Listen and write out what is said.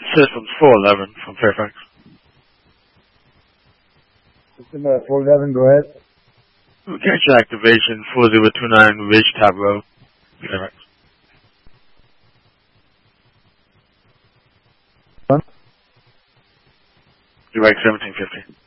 Systems 411 from Fairfax. System 411, go ahead. Mechanical activation 4029 Ridge Top Road, Fairfax. Direct 1750.